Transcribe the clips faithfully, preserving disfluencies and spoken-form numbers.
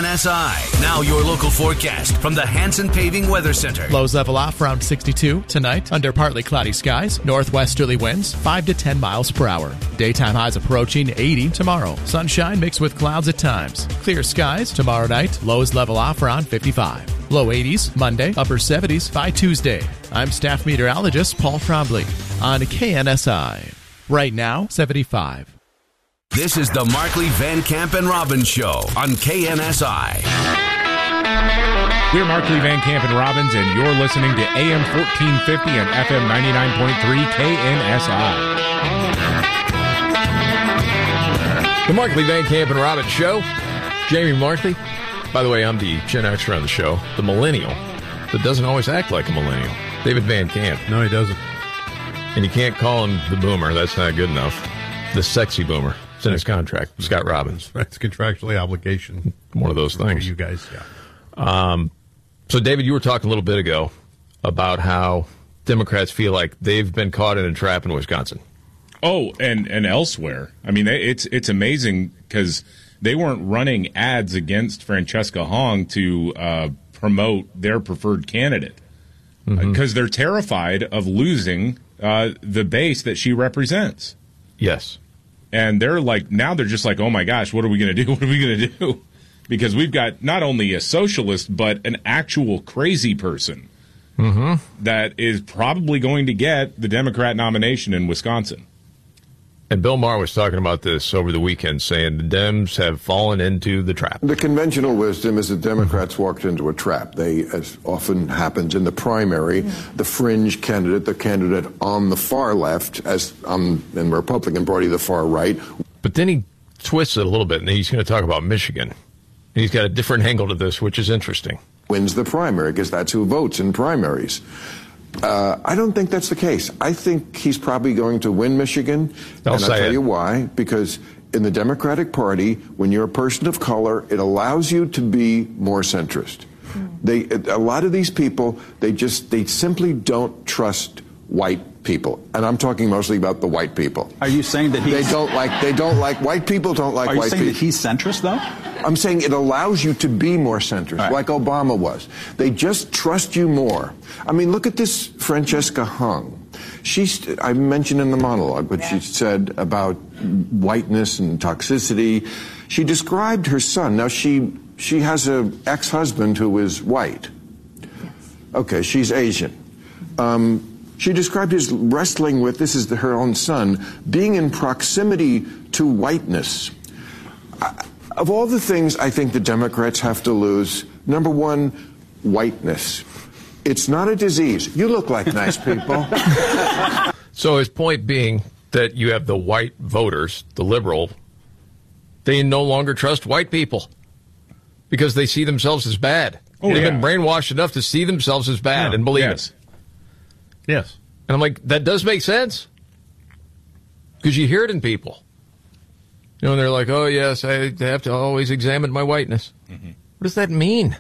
S I. Now your local forecast from the Hanson Paving Weather Center. Lows level off around sixty-two tonight under partly cloudy skies. Northwesterly winds five to ten miles per hour. Daytime highs approaching eighty tomorrow. Sunshine mixed with clouds at times. Clear skies tomorrow night. Lows level off around fifty-five. Low eighties Monday, upper seventies by Tuesday. I'm staff meteorologist Paul Trombley on K N S I. Right now, seventy-five. This is the Markley, Van Camp, and Robbins Show on K N S I. We're Markley, Van Camp, and Robbins, and you're listening to A M fourteen fifty and F M ninety-nine point three K N S I. The Markley, Van Camp, and Robbins Show. Jamie Markley. By the way, I'm the Gen Xer on the show, the millennial that doesn't always act like a millennial. David Van Camp. No, he doesn't. And you can't call him the boomer. That's not good enough. The sexy boomer. It's in his contract. Scott Robbins. It's contractually obligation. One of those things. For you guys, yeah. Um, so, David, you were talking a little bit ago about how Democrats feel like they've been caught in a trap in Wisconsin. Oh, and, and elsewhere. I mean, it's it's amazing because they weren't running ads against Francesca Hong to uh, promote their preferred candidate because mm-hmm. they're terrified of losing uh, the base that she represents. Yes. And they're like, now they're just like, oh my gosh, what are we going to do? What are we going to do? Because we've got not only a socialist, but an actual crazy person mm-hmm. that is probably going to get the Democrat nomination in Wisconsin. And Bill Maher was talking about this over the weekend, saying the Dems have fallen into the trap. The conventional wisdom is that Democrats walked into a trap. They, as often happens in the primary, the fringe candidate, the candidate on the far left, as on in the Republican Party, the far right. But then he twists it a little bit, and he's going to talk about Michigan. And he's got a different angle to this, which is interesting. Wins the primary, because that's who votes in primaries. Uh, I don't think that's the case. I think he's probably going to win Michigan, I'll and I'll tell it. you why. Because in the Democratic Party, when you're a person of color, it allows you to be more centrist. Mm. They, a lot of these people, they just, they simply don't trust white people, and I'm talking mostly about the white people. Are you saying that he's... they don't like? They don't like white people. Don't like Are you white saying people. that he's centrist, though? I'm saying it allows you to be more centrist, right, like Obama was. They just trust you more. I mean, look at this Francesca Hung. She's, I mentioned in the monologue what yeah. she said about whiteness and toxicity. She described her son. Now, she she has an ex-husband who is white. Yes. Okay, she's Asian. Um, she described his wrestling with, this is the, her own son, being in proximity to whiteness. I, Of all the things I think the Democrats have to lose, number one, whiteness. It's not a disease. You look like nice people. So his point being that you have the white voters, the liberal, they no longer trust white people because they see themselves as bad. Oh, They've yeah. been brainwashed enough to see themselves as bad Yeah. and believe Yes. it. Yes. And I'm like, that does make sense because you hear it in people. You know, and they're like, oh, yes, I have to always examine my whiteness. Mm-hmm. What does that mean?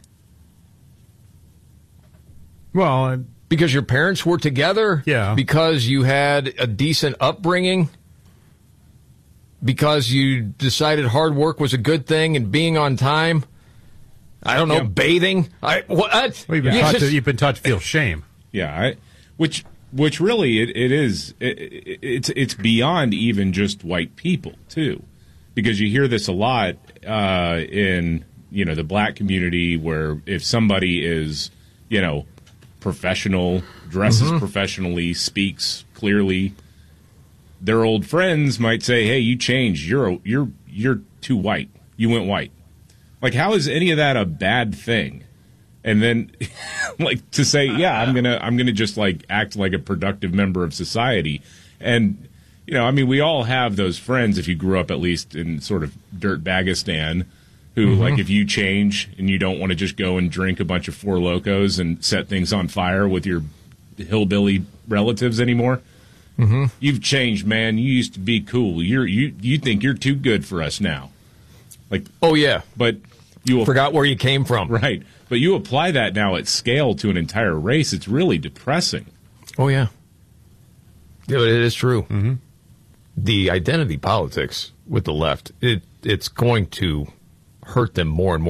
Well, I, because your parents were together? Yeah. Because you had a decent upbringing? Because you decided hard work was a good thing and being on time? I don't know, yeah. bathing? I, what? Well, you've, been You taught just- to, you've been taught to feel shame. Yeah, I, which which really it, it is. It, it, it's it's beyond even just white people too, because you hear this a lot uh, in you know the black community, where if somebody is you know professional, dresses Mm-hmm. professionally, speaks clearly, their old friends might say, "Hey, you changed. You're you're you're too white. You went white." Like, how is any of that a bad thing? And then, like, to say, yeah, I'm gonna, I'm gonna just like act like a productive member of society, and you know, I mean, we all have those friends if you grew up at least in sort of Dirtbagistan, who Mm-hmm. like if you change and you don't want to just go and drink a bunch of Four Locos and set things on fire with your hillbilly relatives anymore, Mm-hmm. you've changed, man. You used to be cool. You're you you think you're too good for us now, like Oh, yeah. but you Forgot where you came from. right. But you apply that now at scale to an entire race, it's really depressing. Oh, yeah. Yeah, but it is true. Mm-hmm. The identity politics with the left, it it's going to hurt them more and more.